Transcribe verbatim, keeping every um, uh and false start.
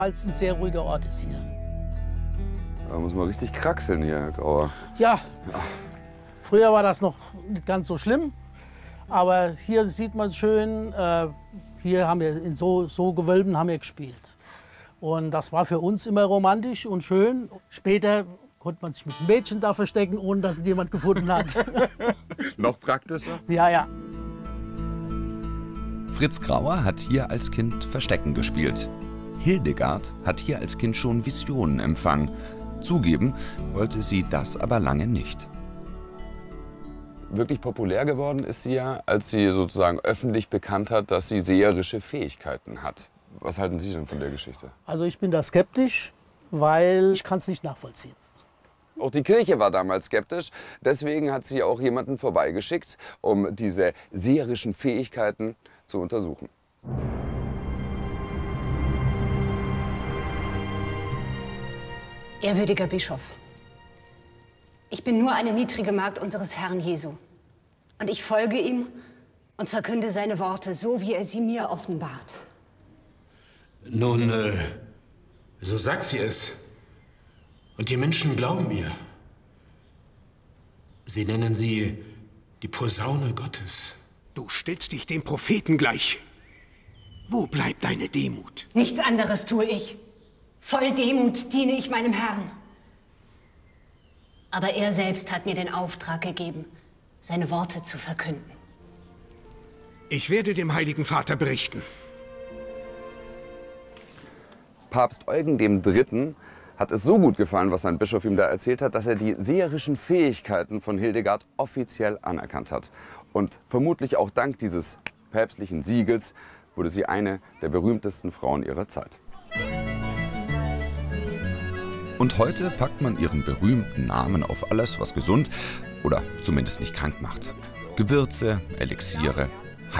Weil es ein sehr ruhiger Ort ist hier. Da muss man richtig kraxeln hier, Herr Grauer. Ja, früher war das noch nicht ganz so schlimm. Aber hier sieht man es schön. Äh, hier haben wir in so, so Gewölben haben wir gespielt. Und das war für uns immer romantisch und schön. Später konnte man sich mit einem Mädchen da verstecken, ohne dass es jemand gefunden hat. Noch praktischer? Ja, ja. Fritz Grauer hat hier als Kind Verstecken gespielt. Hildegard hat hier als Kind schon Visionen empfangen. Zugeben wollte sie das aber lange nicht. Wirklich populär geworden ist sie ja, als sie sozusagen öffentlich bekannt hat, dass sie seherische Fähigkeiten hat. Was halten Sie denn von der Geschichte? Also ich bin da skeptisch, weil ich kann es nicht nachvollziehen. Auch die Kirche war damals skeptisch. Deswegen hat sie auch jemanden vorbeigeschickt, um diese seherischen Fähigkeiten zu untersuchen. Ehrwürdiger Bischof, ich bin nur eine niedrige Magd unseres Herrn Jesu. Und ich folge ihm und verkünde seine Worte, so wie er sie mir offenbart. Nun, äh, so sagt sie es. Und die Menschen glauben ihr. Sie nennen sie die Posaune Gottes. Du stellst dich dem Propheten gleich. Wo bleibt deine Demut? Nichts anderes tue ich. Voll Demut diene ich meinem Herrn. Aber er selbst hat mir den Auftrag gegeben, seine Worte zu verkünden. Ich werde dem Heiligen Vater berichten. Papst Eugen dem Dritten hat es so gut gefallen, was sein Bischof ihm da erzählt hat, dass er die seherischen Fähigkeiten von Hildegard offiziell anerkannt hat. Und vermutlich auch dank dieses päpstlichen Siegels wurde sie eine der berühmtesten Frauen ihrer Zeit. Und heute packt man ihren berühmten Namen auf alles, was gesund oder zumindest nicht krank macht. Gewürze, Elixiere,